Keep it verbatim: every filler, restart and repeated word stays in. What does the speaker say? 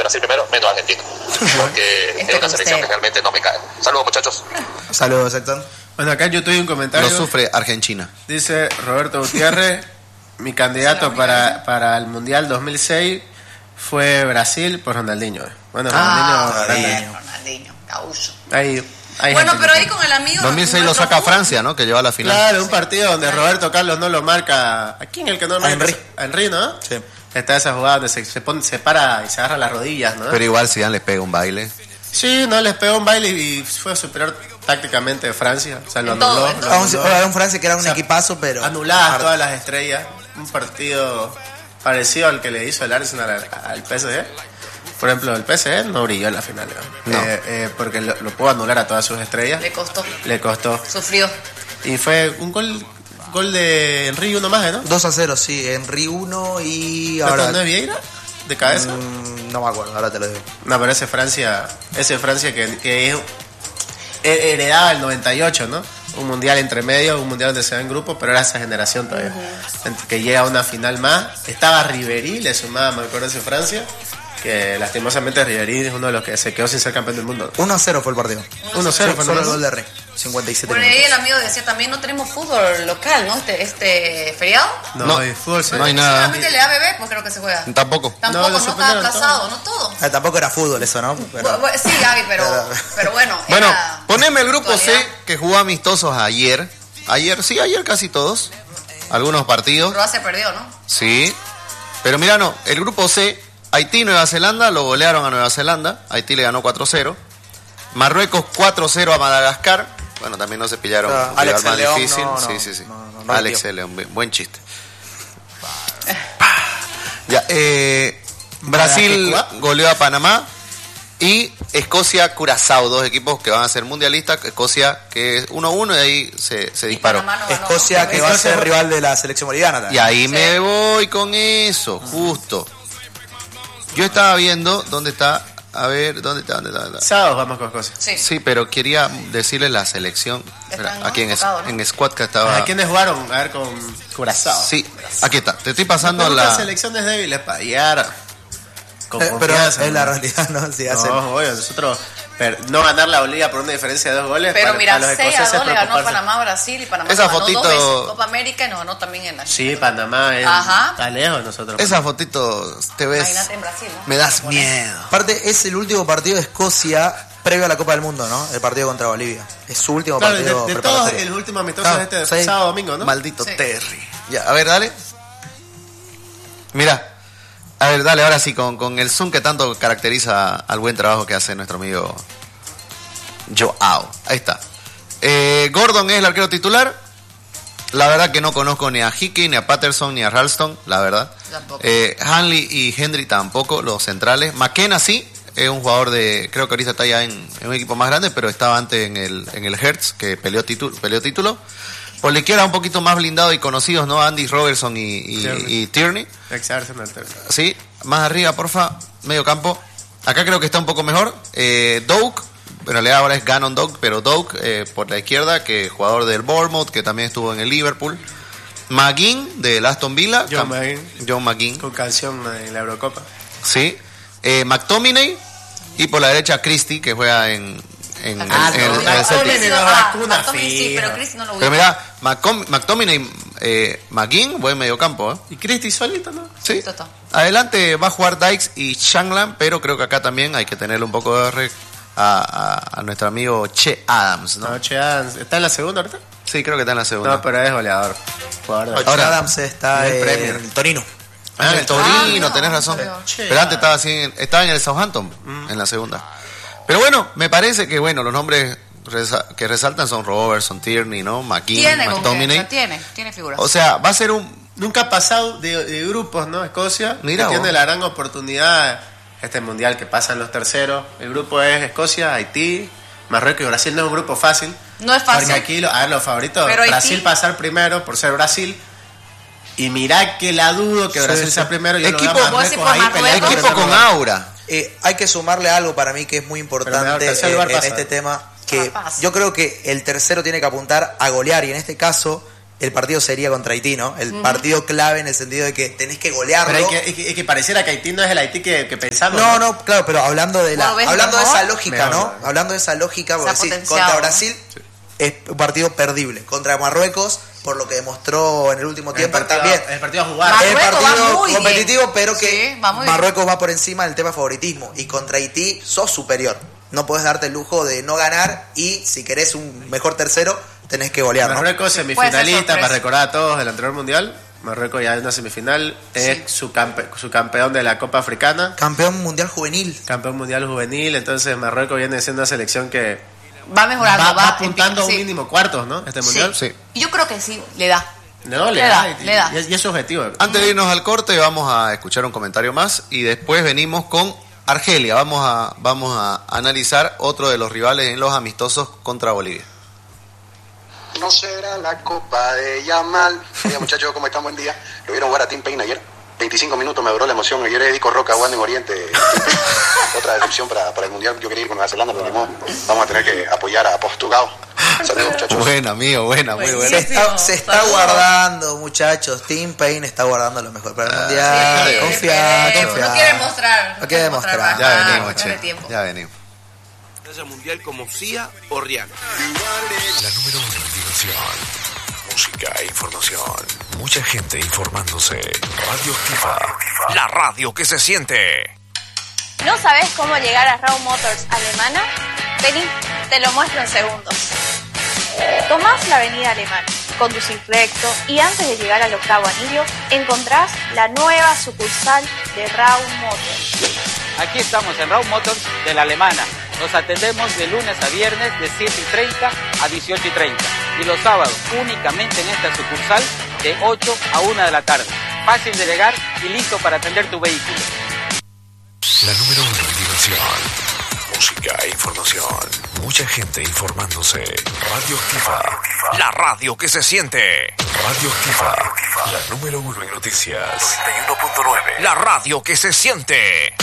Brasil primero, menos Argentina. Porque es una selección que realmente no me cae. Saludos, muchachos. Saludos, Héctor. Bueno, acá yo tuve un comentario. Lo sufre Argentina. Dice Roberto Gutiérrez, mi candidato para, para el Mundial dos mil seis fue Brasil por Ronaldinho. Bueno, ah, Ronaldinho. Bien, Ronaldinho, causo. Ahí, ahí bueno, pero ahí con el amigo... dos mil seis lo saca Francia, ¿no? Que lleva a la final. Claro, un partido donde Roberto Carlos no lo marca. ¿A quién es el que no lo marca? A Henry. A Henry, ¿no? Sí. Está esa jugada donde se, se, pone, se para y se agarra las rodillas, ¿no? Pero igual Zidane les pega un baile. Sí, no, les pegó un baile y fue superior tácticamente de Francia. O sea, lo en todo, anuló. todo. Lo anuló. Era un Francia que era un o sea, equipazo, pero... Anuladas todas las estrellas. Un partido parecido al que le hizo el Arsenal al, al P S G. Por ejemplo, el P S G no brilló en la final, ¿no? No. Eh, eh, porque lo, lo pudo anular a todas sus estrellas. Le costó. Le costó. Sufrió. Y fue un gol gol de Henry uno más, ¿no? dos a cero, sí. Henry uno y ahora... ¿No es Vieira? ¿De cabeza? Mmm, no me acuerdo, ahora te lo digo. No, pero ese Francia, ese Francia que, que es, heredaba el noventa y ocho, ¿no? Un mundial entre medio, un mundial donde se va en grupo, pero era esa generación todavía. Uh-huh. Que llega a una final más. Estaba Ribéry, le sumaba, me acuerdo, ese Francia. Que lastimosamente Ribéry es uno de los que se quedó sin ser campeón del mundo. uno a cero fue el partido. uno a cero fue solo el gol de Rey. cincuenta y siete Por ahí el amigo decía también no tenemos fútbol local, ¿no? Este, este feriado. No, no hay fútbol. No hay nada. Solamente le da bebé, pues creo que se juega. Tampoco. Tampoco, no, no está aplazado, no todo. Ah, tampoco era fútbol eso, ¿no? Pero... Bueno, sí, Gaby, pero, pero, pero bueno. Bueno, era poneme el grupo C que jugó amistosos ayer. Ayer, sí, ayer casi todos. Algunos partidos. Croacia perdió, ¿no? Sí. Pero mira, no, el grupo C... Haití, Nueva Zelanda, lo golearon a Nueva Zelanda. Haití le ganó cuatro cero. Marruecos cuatro cero a Madagascar. Bueno, también no se pillaron uh, un Alex rival más León, difícil. No, no, sí, sí, sí. No, no, no, Alex tío. León, buen chiste. ya, eh, Brasil goleó a Panamá. Y Escocia, Curazao, dos equipos que van a ser mundialistas. Escocia que es uno a uno y ahí se, se disparó. No Escocia que va a ser rival de la selección boliviana también. Y ahí sí. me voy con eso, justo. Yo estaba viendo dónde está, a ver, dónde está, dónde está. Dónde está? Sábado vamos con Escocia. Sí. sí, pero quería decirles la selección. Espera, aquí en, enfocado, en ¿no? Squad que estaba. ¿A quiénes jugaron? A ver, con Curazao. Sí, aquí está. Te estoy pasando no, la. Las selecciones débiles para guiar. Con eh, pero es ¿no? la realidad, ¿no? Si no, hacen... obvio, nosotros per, no ganar la Bolivia por una diferencia de dos goles. Pero para, mira, para los seis a dos le ganó preocuparse. Panamá a Brasil y Panamá Esa ganó fotito... dos veces Copa América y nos ganó también en la Sí, Panamá es, está lejos de nosotros. Esa fotito te ves. Imagínate en Brasil, ¿no? Me das miedo. Aparte, es el último partido de Escocia previo a la Copa del Mundo, ¿no? El partido contra Bolivia. Es su último claro, partido. De, de todos, el último amistoso claro, es este sí. sábado domingo, ¿no? Maldito sí. Terry. Ya, a ver, dale. Mira. A ver, dale, ahora sí, con, con el zoom que tanto caracteriza al buen trabajo que hace nuestro amigo Joao. Ahí está. Eh, Gordon es el arquero titular. La verdad que no conozco ni a Hickey, ni a Patterson, ni a Ralston, la verdad. Eh, Hanley y Hendry tampoco, los centrales. McKenna sí, es un jugador de, creo que ahorita está ya en, en un equipo más grande, pero estaba antes en el, en el Hertz, que peleó, titu, peleó título. Por la izquierda un poquito más blindado y conocidos, ¿no? Andy Robertson y, y, y Tierney. Sí, más arriba, porfa, medio campo. Acá creo que está un poco mejor. Eh, Doak, en realidad ahora es Gannon Doak, pero Doak eh, por la izquierda, que es jugador del Bournemouth, que también estuvo en el Liverpool. McGinn, del Aston Villa. John McGinn. John McGinn. Con canción en la Eurocopa. Sí. Eh, McTominay. Y por la derecha Christie, que juega en... En, ah, en, no, en, en el Celtic. Ah, sí, pero Christie no lo Pero mira, McCom, McTominay, eh, McGinn, buen mediocampo, ¿eh? Y Christie solito, ¿no? Sí. Adelante va a jugar Dykes y Shangland, pero creo que acá también hay que tenerle un poco de re a, a, a nuestro amigo Che Adams, ¿no? No, Che Adams. ¿Está en la segunda ahorita? Sí, creo que está en la segunda. No, pero es goleador. Ahora, Che Adams está en el, el Torino. Ah, en el Torino, ah, tenés razón. Pero, pero antes estaba así, en, estaba en el Southampton, mm. en la segunda. Pero bueno, me parece que bueno, los nombres resa que resaltan son Robertson, Tierney, ¿no? McKinn, McTominay. Tiene, tiene figuras. O sea, va a ser un... Nunca ha pasado de, de grupos, ¿no? Escocia. Mira que vos. Tiene la gran oportunidad este mundial que pasan los terceros. El grupo es Escocia, Haití, Marruecos y Brasil. No es un grupo fácil. No es fácil. Porque aquí, a ver, los favoritos, pero Brasil Haití... pasar primero por ser Brasil. Y mirá que la dudo que Brasil sí, sea sí. primero. Yo equipo, lo Marruecos, ahí Marruecos. Equipo con aura. Eh, hay que sumarle algo para mí que es muy importante eh, en este tema, que yo creo que el tercero tiene que apuntar a golear y en este caso el partido sería contra Haití, ¿no? El uh-huh. partido clave en el sentido de que tenés que golearlo. Pero es que, es que, es que pareciera que Haití no es el Haití que, que pensamos. No, no, claro, pero hablando de la, hablando de esa lógica, mejor, ¿no? ¿no? Hablando de esa lógica, porque sí, contra Brasil sí. es un partido perdible. Contra Marruecos, por lo que demostró en el último tiempo, el partido, también. El partido a jugar. Es el partido competitivo, bien. pero que sí, va Marruecos va por encima del tema favoritismo. Y contra Haití sos superior. No podés darte el lujo de no ganar y si querés un mejor tercero, tenés que golear, ¿no? Marruecos semifinalista, para recordar a todos del anterior mundial. Marruecos ya en una semifinal, es sí. su, campe, su campeón de la Copa Africana. Campeón mundial juvenil. Campeón mundial juvenil, entonces Marruecos viene siendo una selección que va mejorando, va, va, va apuntando a un sí. mínimo cuartos, ¿no? Este mundial. Sí. sí. Yo creo que sí, le da. No, le, le da, da, y, le da. Y, es, y es su objetivo. Antes de irnos al corte, vamos a escuchar un comentario más y después venimos con Argelia. Vamos a, vamos a analizar otro de los rivales en los amistosos contra Bolivia. No será la copa de Yamal. Oye, muchachos, ¿cómo están? Buen día. ¿Lo vieron jugar a Tim Payne ayer? veinticinco minutos me duró la emoción. Ayer Edico Roca jugando en Oriente. Otra decepción para, para el Mundial. Yo quería ir con Nueva Zelanda, pero no, vamos a tener que apoyar a Portugal. Saludos, muchachos. Buena, amigo, buena, muy buena. Se está, se está guardando, muchachos. Tim Payne está guardando lo mejor para el Mundial. Sí, confía, sí, confía. No quiere mostrar. No quiere demostrar. Ya venimos, che. Ya venimos. El mundial como Cia o Rihanna. La número uno en diversión, música e información. Mucha gente informándose. Radio Activa. La radio que se siente. ¿No sabes cómo llegar a Raw Motors Alemana? Vení, te lo muestro en segundos. Tomás la avenida Alemana, conducís recto y antes de llegar al octavo anillo encontrás la nueva sucursal de Raw Motors. Aquí estamos en Raw Motors de la Alemana. Nos atendemos de lunes a viernes de siete y treinta a dieciocho y treinta y los sábados únicamente en esta sucursal de ocho a una de la tarde. Fácil de llegar y listo para atender tu vehículo. La número uno en diversión, música e información. Mucha gente informándose. Radio Activa. La radio que se siente. Radio Activa. La número uno en noticias. noventa y uno punto nueve. La radio que se siente.